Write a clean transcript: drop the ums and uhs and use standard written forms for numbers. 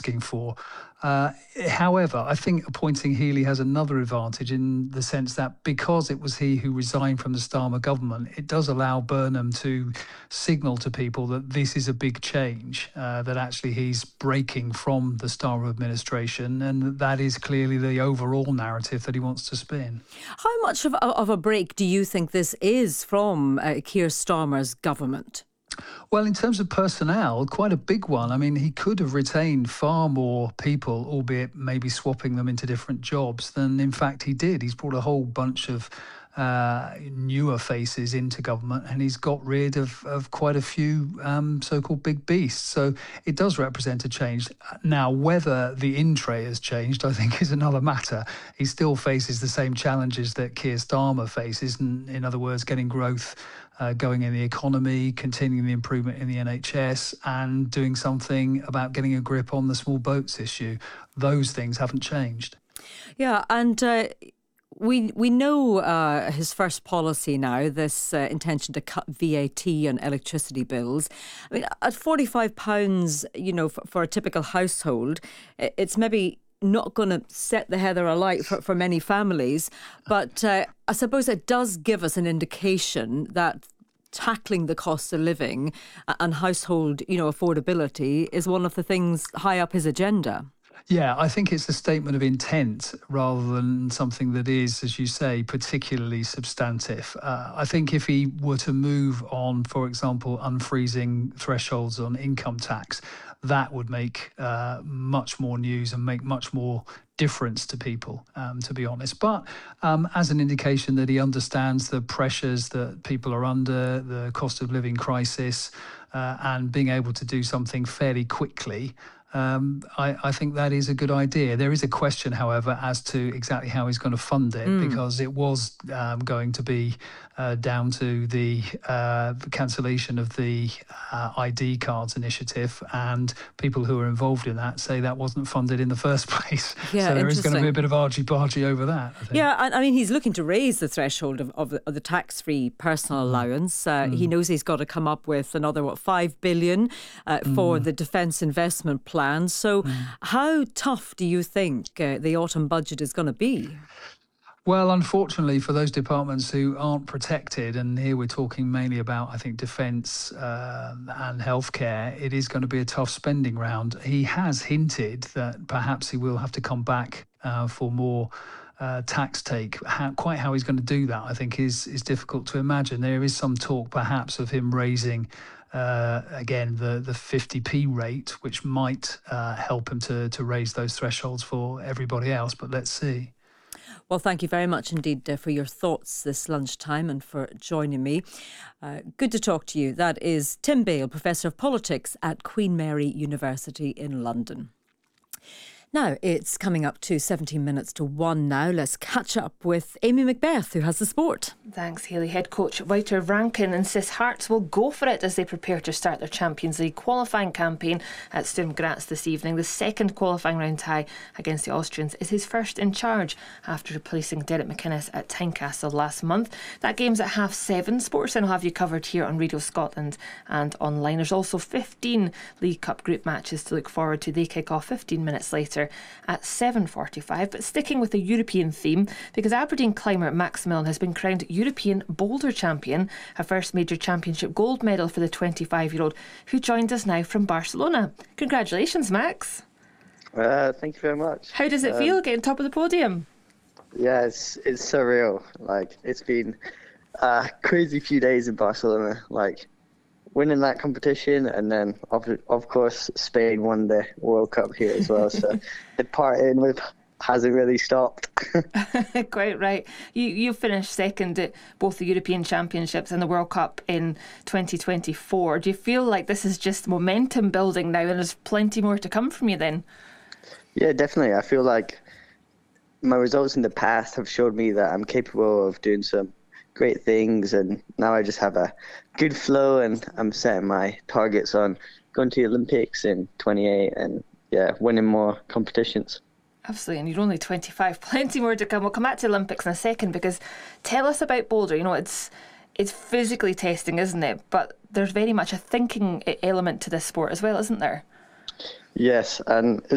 asking for. However, I think appointing Healy has another advantage in the sense that because it was he who resigned from the Starmer government, it does allow Burnham to signal to people that this is a big change, that actually he's breaking from the Starmer administration, and that is clearly the overall narrative that he wants to spin. How much of a break do you think this is from Keir Starmer's government? Well, in terms of personnel, quite a big one. I mean, he could have retained far more people, albeit maybe swapping them into different jobs, than in fact he did. He's brought a whole bunch of newer faces into government, and he's got rid of quite a few so-called big beasts. So it does represent a change. Now, whether the in-tray has changed, I think, is another matter. He still faces the same challenges that Keir Starmer faces, in other words, getting growth going in the economy, continuing the improvement in the NHS, and doing something about getting a grip on the small boats issue. Those things haven't changed. Yeah, and we know his first policy now, this intention to cut VAT on electricity bills. I mean, at £45, for a typical household, it's maybe not going to set the heather alight for many families, but I suppose it does give us an indication that tackling the cost of living and household, affordability is one of the things high up his agenda. Yeah, I think it's a statement of intent rather than something that is, as you say, particularly substantive. I think if he were to move on, for example, unfreezing thresholds on income tax, that would make much more news and make much more difference to people, to be honest. But as an indication that he understands the pressures that people are under, the cost of living crisis, and being able to do something fairly quickly, I think that is a good idea. There is a question, however, as to exactly how he's going to fund it, because it was going to be down to the cancellation of the ID cards initiative, and people who were involved in that say that wasn't funded in the first place. Yeah, so there is going to be a bit of argy-bargy over that, I think. Yeah, I mean, he's looking to raise the threshold of the tax-free personal allowance. He knows he's got to come up with another, $5 billion for the defence investment plan. So how tough do you think the autumn budget is going to be? Well, unfortunately for those departments who aren't protected, and here we're talking mainly about, I think, defence and healthcare, it is going to be a tough spending round. He has hinted that perhaps he will have to come back for more tax take. Quite how he's going to do that, I think, is difficult to imagine. There is some talk perhaps of him raising again the 50p rate, which might help him to raise those thresholds for everybody else, but let's see. Well, thank you very much indeed for your thoughts this lunchtime and for joining me. Good to talk to you. That is Tim Bale, Professor of Politics at Queen Mary University in London. Now, it's coming up to 17 minutes to 1 now. Let's catch up with Amy Macbeth, who has the sport. Thanks, Hayley. Head coach Wouter Rankin insists Hearts will go for it as they prepare to start their Champions League qualifying campaign at Sturm Graz this evening. The second qualifying round tie against the Austrians is his first in charge after replacing Derek McInnes at Tynecastle last month. That game's at 7:30. Sportscenter will have you covered here on Radio Scotland and online. There's also 15 League Cup group matches to look forward to. They kick off 15 minutes later at 7:45. But sticking with the European theme, because Aberdeen climber Max Milne has been crowned European Boulder Champion, a first major championship gold medal for the 25-year-old who joined us now from Barcelona. Congratulations, Max. Thank you very much. How does it feel getting top of the podium? Yeah, it's surreal. It's been a crazy few days in Barcelona. Winning that competition, and then of course Spain won the World Cup here as well. So the partying hasn't really stopped. Quite right. You finished second at both the European Championships and the World Cup in 2024. Do you feel like this is just momentum building now, and there's plenty more to come from you then? Yeah, definitely. I feel like my results in the past have showed me that I'm capable of doing some great things, and now I just have a good flow, and I'm setting my targets on going to the Olympics in 28 and winning more competitions. Absolutely, and you're only 25, plenty more to come. We'll come back to Olympics in a second, because tell us about Boulder. It's physically testing, isn't it? But there's very much a thinking element to this sport as well, isn't there? Yes, and